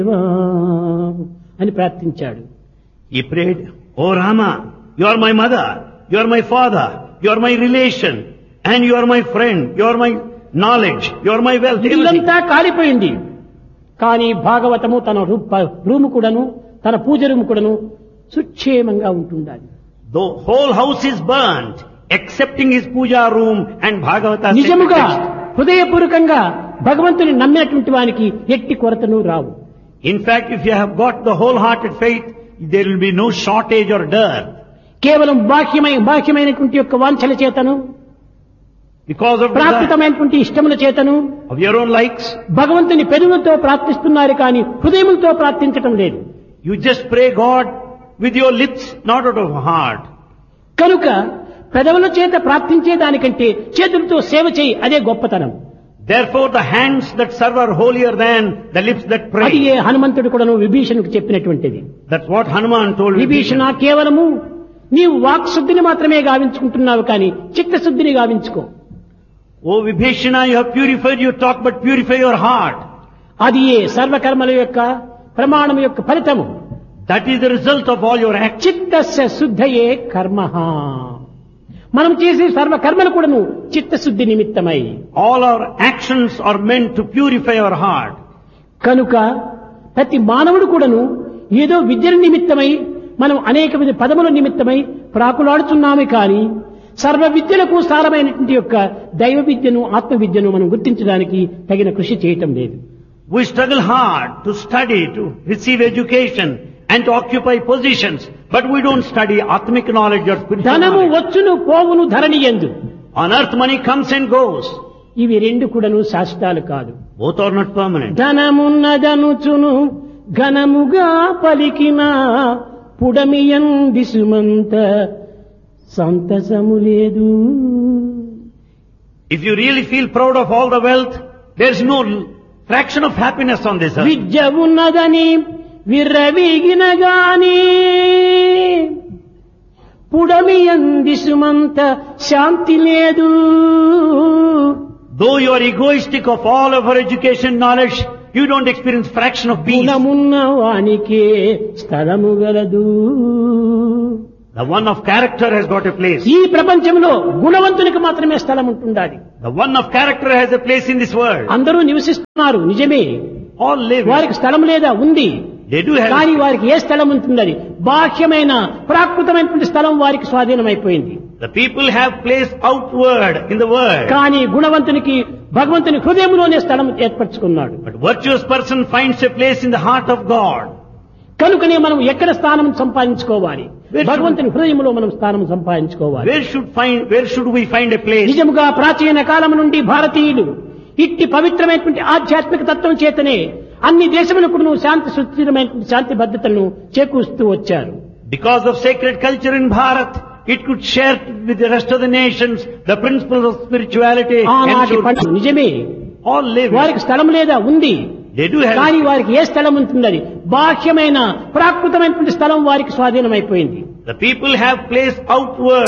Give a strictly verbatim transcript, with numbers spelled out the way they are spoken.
అని ప్రార్థించాడు. He prayed, "Oh Rama, you are my mother, you are my father, you are my relation, and you are my friend, you are my knowledge, you are my wealth." ఇల్లంతా కాలిపోయింది. కానీ భాగవతము తన room కూడాను తన పూజ room కూడాను సుక్షేమంగా ఉంటుండాలి. The whole house is burnt, excepting his puja room and Bhagavata. నిజముగా హృదయపూర్వకంగా భగవంతుని నమ్మినటువంటి వానికి ఎట్టి కొరతను రావు. In fact, if you have got the wholehearted faith, there will be no shortage or dearth. కేవలం బాహ్యమైన బాహ్యమైనటువంటి యొక్క వాంఛల చేతను, because of ప్రాకృతమైనటువంటి ఇష్టముల చేతను, of your own likes, భగవంతుని పెదవులతో ప్రార్థిస్తున్నారు కానీ హృదయములతో ప్రార్థించటం లేదు. You just pray God with your lips, not out of heart. కనుక పెదవుల చేత ప్రార్థించే దానికంటే చేతులతో సేవ చేయి, అదే గొప్పతనం. Therefore the hands that serve are holier than the lips that pray. అది ఏ హనుమంతుడు కూడాను విభీషణుకు చెప్పినటువంటిది. That's what Hanuman told Vibhishana, కేవలము నీవు వాక్ శుద్ధిని మాత్రమే గావించుకుంటున్నావు కానీ చిత్తశుద్ధిని గావించుకో. Oh Vibhishana, you have purified your talk, but purify your heart. అది ఏ సర్వకర్మల యొక్క ప్రమాణం యొక్క ఫలితము. That is the result of all your acts. చిత్తస్య శుద్ధయే కర్మః. మనం చేసే సర్వ కర్మలు కూడాను చిత్తశుద్ధి నిమిత్తమై. All our actions are meant to purify our heart. కనుక ప్రతి మానవుడు కూడాను ఏదో విద్యల నిమిత్తమై మనం అనేక విధ పదముల నిమిత్తమై ప్రాకులాడుతున్నామే కానీ సర్వ విద్యలకు సారమైనటువంటి యొక్క దైవ విద్యను ఆత్మ విద్యను మనం గుర్తించడానికి తగిన కృషి చేయటం లేదు. We struggle hard to study, to receive education and to occupy positions, but we don't study Atmic knowledge or spiritual ధనము knowledge. వచ్చును పోవును ధరణి యందు. On earth money comes and goes. ఇవి రెండు కూడాను శాశ్వతాలు కాదు. Both are not permanent. ధనమున్నదనుచును ఘనముగా పలికిన పుడమియంది సుమంత సంతసము లేదు. If you really feel proud of all the wealth, there's no fraction of happiness on this earth. విద్య ఉన్నదని విర్రవీగిన గాని పుడమియంది సుమంత శాంతి లేదు. Though you are egoistic of all of our education knowledge, you don't experience fraction of peace. గుణమున్న వానికే స్థలము గలదు. The one of character has got a place. ఈ ప్రపంచంలో గుణవంతునికి మాత్రమే స్థలం ఉంటుండాలి. The one of character has a place in this world. అందరూ నివసిస్తున్నారు నిజమే, All live. వారికి స్థలం లేదా ఉంది. They do have. కానీ వారికి ఏ స్థలం ఉంటుందని బాహ్యమైన ప్రాకృతమైనటువంటి స్థలం వారికి స్వాధీనమైపోయింది. The people have place outward in the world. కానీ గుణవంతునికి భగవంతుని హృదయంలోనే స్థలం ఏర్పరచుకున్నాడు. But virtuous person finds a place in the heart of God. కనుకనే మనం ఎక్కడ స్థానం సంపాదించుకోవాలి? భగవంతుని హృదయంలో మనం స్థానం సంపాదించుకోవాలి. Where should find? Where should we find a place? నిజముగా ప్రాచీన కాలం నుండి భారతీయులు ఇట్టి పవిత్రమైనటువంటి ఆధ్యాత్మిక తత్వం చేతనే అన్ని దేశములకు శాంతి సుస్థిరమైనటువంటి శాంతి భద్రతలను చేకూరుస్తూ వచ్చారు. Because of sacred culture in Bharat, it could share with the rest of the nations the principles of spirituality. ఆనాటి పండితులు నిజమే, All live. వారికి స్థలం లేదా ఉంది. They do have. కానీ వారికి ఏ స్థలం ఉంటుందని బాహ్యమైన ప్రాకృతమైనటువంటి స్థలం వారికి స్వాధీనమైపోయింది. The people have place outward.